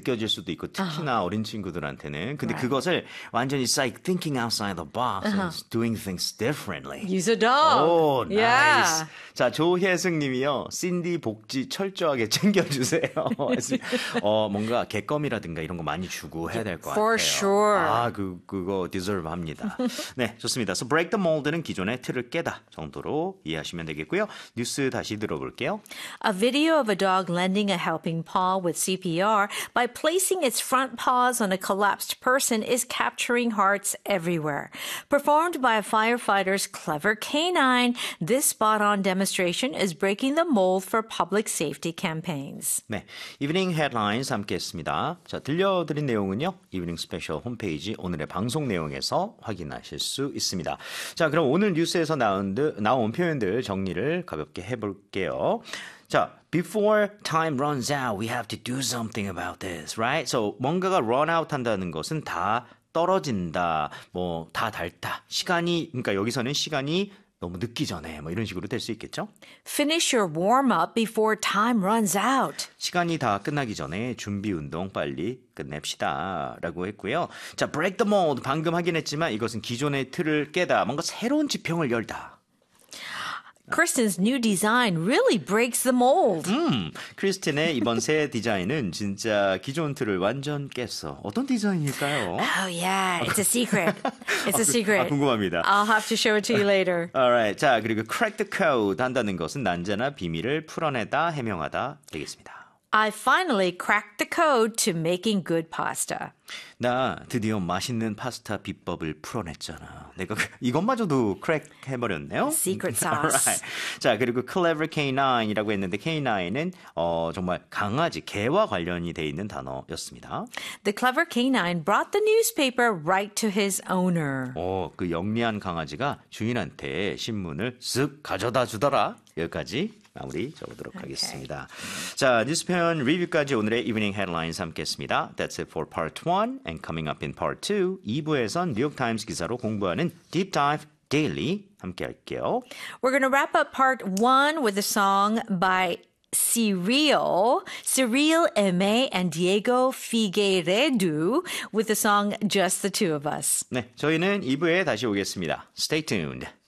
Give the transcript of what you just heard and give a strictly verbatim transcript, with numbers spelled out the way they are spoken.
느껴질 수도 있고 특히나 uh-huh. 어린 친구들한테는. 근데 right. 그것을 완전히 it's like thinking outside the box uh-huh. and doing things differently. Use a dog. 오, 나이스. Yeah. 자, 조혜승 님이요. 신디 복지 철저하게 챙겨주세요. 어, 뭔가 개껌이라든가 이런 거 많이 주고 해야 될 것 같아요. For sure. 아, 그, 그거 deserve 합니다. 네, 좋습니다. So break the mold는 기존의 틀을 깨다 정도로 이해하시면 되겠고요. 뉴스 다시 들어볼게요. A video of a dog lending a helping paw with C P R by placing its front paws on a collapsed person is capturing hearts everywhere. Performed by a firefighter's clever canine, this spot-on demonstration is breaking the mold for public safety campaigns. 네, 이브닝 헤드라인스 함께 했습니다. 자, 들려드린 내용은요. 이브닝 스페셜 홈페이지 오늘의 방송 내용에서 확인하실 수 있습니다. 자, 그럼 오늘 뉴스에서 나온, 나온 표현들 정리를 가볍게 해볼게요. 자, before time runs out, we have to do something about this, right? So, 뭔가가 run out 한다는 것은 다 떨어진다, 뭐, 다 닳다. 시간이, 그러니까 여기서는 시간이 너무 늦기 전에 뭐 이런 식으로 될 수 있겠죠? Finish your warm-up before time runs out. 시간이 다 끝나기 전에 준비 운동 빨리 끝냅시다 라고 했고요. 자, break the mold 방금 하긴 했지만 이것은 기존의 틀을 깨다. 뭔가 새로운 지평을 열다. Kristen's new design really breaks the mold. 음, 크리스틴의 이번 새 디자인은 진짜 기존 틀을 완전 깼어. 어떤 디자인일까요? Oh yeah, it's a secret. It's a secret. 아, 궁금합니다. I'll have to show it to you later. Alright, 자 그리고 crack the code 한다는 것은 난제나 비밀을 풀어내다, 해명하다 되겠습니다. I finally cracked the code to making good pasta. 나 드디어 맛있는 파스타 비법을 풀어냈잖아. 내가 이것마저도 크랙 해버렸네요. Secret sauce. Alright. 자, 그리고 clever 케이나인이라고 했는데 케이나인은 어, 정말 강아지, 개와 관련이 돼 있는 단어였습니다. The clever canine brought the newspaper right to his owner. 어, 그 영리한 강아지가 주인한테 신문을 쓱 가져다 주더라. 여기까지 마무리 적어보도록 okay. 하겠습니다. 자, 뉴스 표현 리뷰까지 오늘의 Evening Headlines 함께했습니다. That's it for part one. And coming up in part two, 이 부에선 뉴욕타임스 기사로 공부하는 Deep Dive Daily 함께 할게요. We're going to wrap up part one with a song by Cyril, Cyril Eme and Diego Figueiredo with the song Just the Two of Us. 네, 저희는 이 부에 다시 오겠습니다. Stay tuned.